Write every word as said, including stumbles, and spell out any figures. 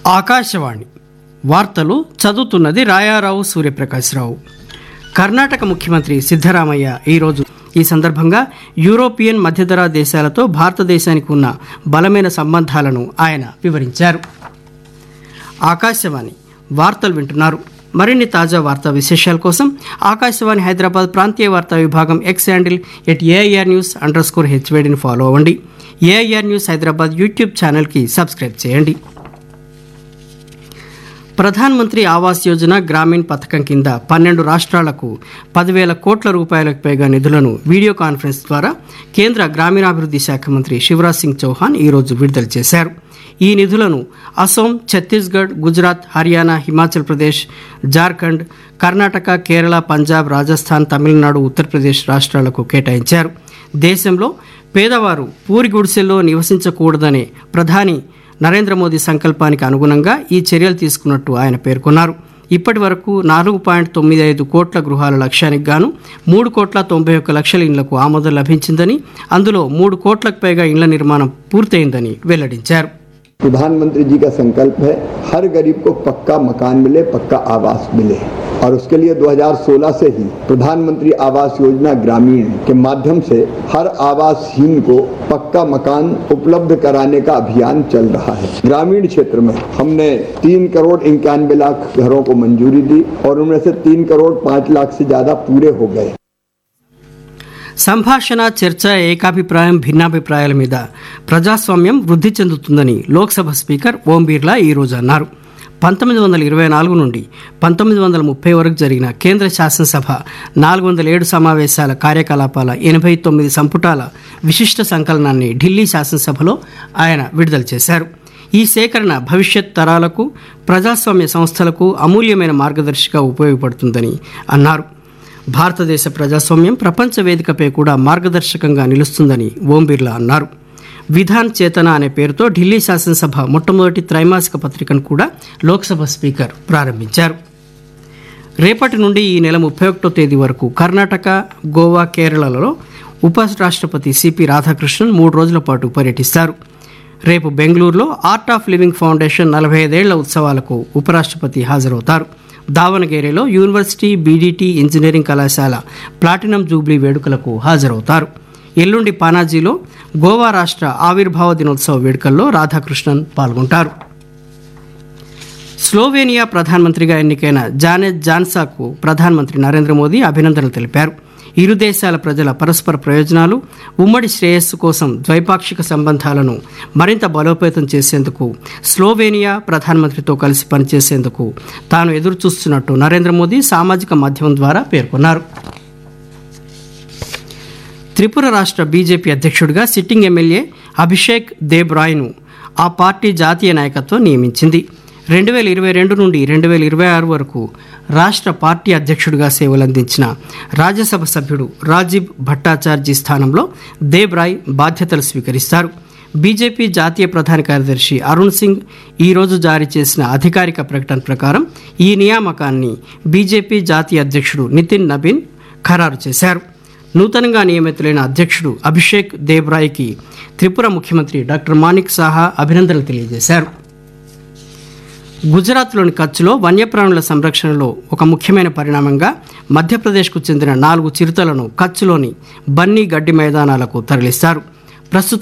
ఆకాశవాణి వార్తలు చదువుతున్నది రాయారావు సూర్యప్రకాశ్రావు. కర్ణాటక ముఖ్యమంత్రి సిద్ధరామయ్య ఈరోజు ఈ సందర్భంగా యూరోపియన్ మధ్యధరా దేశాలతో భారతదేశానికి ఉన్న బలమైన సంబంధాలను ఆయన వివరించారు. ఆకాశవాణి వార్తలు వింటున్నారు. మరిన్ని తాజా వార్తా విశేషాల కోసం ఆకాశవాణి హైదరాబాద్ ప్రాంతీయ వార్తా విభాగం X handle at AIR news under score హెచ్వేడిని follow అవ్వండి. ఏఐఆర్ న్యూస్ హైదరాబాద్ యూట్యూబ్ ఛానల్కి సబ్స్క్రైబ్ చేయండి. ప్రధాన్ మంత్రి ఆవాస్ యోజన గ్రామీణ్ పథకం కింద పన్నెండు రాష్ట్రాలకు పదివేల కోట్ల రూపాయలకు పైగా నిధులను వీడియో కాన్ఫరెన్స్ ద్వారా కేంద్ర గ్రామీణాభివృద్ధి శాఖ మంత్రి శివరాజ్ సింగ్ చౌహాన్ ఈరోజు విడుదల చేశారు. ఈ నిధులను అసోం, ఛత్తీస్గఢ్, గుజరాత్, హర్యానా, హిమాచల్ ప్రదేశ్, జార్ఖండ్, కర్ణాటక, కేరళ, పంజాబ్, రాజస్థాన్, తమిళనాడు, ఉత్తరప్రదేశ్ రాష్ట్రాలకు కేటాయించారు. దేశంలో పేదవారు పూరి గుడిసెల్లో నివసించకూడదనే ప్రధాని నరేంద్ర మోదీ సంకల్పానికి అనుగుణంగా ఈ చర్యలు తీసుకున్నట్టు ఆయన పేర్కొన్నారు. ఇప్పటి వరకు నాలుగు పాయింట్ తొమ్మిది ఐదు కోట్ల గృహాల లక్ష్యానికి గాను మూడు కోట్ల తొంభై ఒక్క లక్షల ఇండ్లకు ఆమోదం లభించిందని, అందులో మూడు కోట్లకు పైగా ఇండ్ల నిర్మాణం పూర్తయిందని వెల్లడించారు. प्रधानमंत्री जी का संकल्प है हर गरीब को पक्का मकान मिले, पक्का आवास मिले, और उसके लिए दो हज़ार सोलह से ही प्रधानमंत्री आवास योजना ग्रामीण के माध्यम से हर आवासहीन को पक्का मकान उपलब्ध कराने का अभियान चल रहा है. ग्रामीण क्षेत्र में हमने तीन करोड़ इक्यानवे लाख घरों को मंजूरी दी और उनमें से तीन करोड़ पाँच लाख से ज्यादा पूरे हो गए. సంభాషణ, చర్చ, ఏకాభిప్రాయం, భిన్నాభిప్రాయాల మీద ప్రజాస్వామ్యం వృద్ధి చెందుతుందని లోక్సభ స్పీకర్ ఓం బిర్లా ఈరోజు అన్నారు. పంతొమ్మిది వందల ఇరవై నాలుగు నుండి పంతొమ్మిది వందల ముప్పై వరకు జరిగిన కేంద్ర శాసనసభ నాలుగు వందల ఏడు సమావేశాల కార్యకలాపాల ఎనభై తొమ్మిది సంపుటాల విశిష్ట సంకలనాన్ని ఢిల్లీ శాసనసభలో ఆయన విడుదల చేశారు. ఈ సేకరణ భవిష్యత్ తరాలకు, ప్రజాస్వామ్య సంస్థలకు అమూల్యమైన మార్గదర్శిగా ఉపయోగపడుతుందని అన్నారు. భారతదేశ ప్రజాస్వామ్యం ప్రపంచ వేదికపై కూడా మార్గదర్శకంగా నిలుస్తుందని ఓం బిర్లా అన్నారు. విధాన్ చేతన అనే పేరుతో ఢిల్లీ శాసనసభ మొట్టమొదటి త్రైమాసిక పత్రికను కూడా లోక్సభ స్పీకర్ ప్రారంభించారు. రేపటి నుండి ఈ నెల ముప్పై ఒకటో తేదీ వరకు కర్ణాటక, గోవా, కేరళలలో ఉప రాష్ట్రపతి సిపి రాధాకృష్ణన్ మూడు రోజుల పాటు పర్యటిస్తారు. రేపు బెంగళూరులో ఆర్ట్ ఆఫ్ లివింగ్ ఫౌండేషన్ నలభై ఐదేళ్ల ఉత్సవాలకు ఉపరాష్ట్రపతి హాజరవుతారు. దావనగిరిలో యూనివర్సిటీ బీడీటీ ఇంజనీరింగ్ కళాశాల ప్లాటినం జూబ్లీ వేడుకలకు హాజరవుతారు. ఎల్లుండి పానాజీలో గోవా రాష్ట్ర ఆవిర్భావ దినోత్సవ వేడుకల్లో రాధాకృష్ణన్ పాల్గొంటారు. స్లోవేనియా ప్రధానమంత్రిగా ఎన్నికైన జానెట్ జాన్సాకు ప్రధానమంత్రి నరేంద్ర మోదీ అభినందనలు తెలిపారు. ఇరు దేశాల ప్రజల పరస్పర ప్రయోజనాలు, ఉమ్మడి శ్రేయస్సు కోసం ద్వైపాక్షిక సంబంధాలను మరింత బలోపేతం చేసేందుకు స్లోవేనియా ప్రధానమంత్రితో కలిసి పనిచేసేందుకు తాను ఎదురుచూస్తున్నట్టు నరేంద్ర మోదీ సామాజిక మాధ్యమం ద్వారా పేర్కొన్నారు. త్రిపుర రాష్ట్ర బీజేపీ అధ్యక్షుడిగా సిట్టింగ్ ఎమ్మెల్యే అభిషేక్ దేబ్ రాయ్ను ఆ పార్టీ జాతీయ నాయకత్వం నియమించింది. రెండు వేల ఇరవై రెండు నుండి రెండు వేల ఇరవై ఆరు వరకు రాష్ట్ర పార్టీ అధ్యక్షుడిగా సేవలందించిన రాజ్యసభ సభ్యుడు రాజీవ్ భట్టాచార్జీ స్థానంలో దేబ్ రాయ్ బాధ్యతలు స్వీకరిస్తారు. బీజేపీ జాతీయ ప్రధాన కార్యదర్శి అరుణ్ సింగ్ ఈరోజు జారీ చేసిన అధికారిక ప్రకటన ప్రకారం ఈ నియామకాన్ని బీజేపీ జాతీయ అధ్యక్షుడు నితిన్ నబీన్ ఖరారు చేశారు. నూతనంగా నియమితులైన అధ్యక్షుడు అభిషేక్ దేబ్ రాయ్కి త్రిపుర ముఖ్యమంత్రి డాక్టర్ మాణిక్ సాహా అభినందనలు తెలియజేశారు. గుజరాత్లోని కచ్లో వన్యప్రాణుల సంరక్షణలో ఒక ముఖ్యమైన పరిణామంగా మధ్యప్రదేశ్కు చెందిన నాలుగు చిరుతలను కచ్లోని బన్నీ గడ్డి మైదానాలకు తరలిస్తారు. ప్రస్తుతం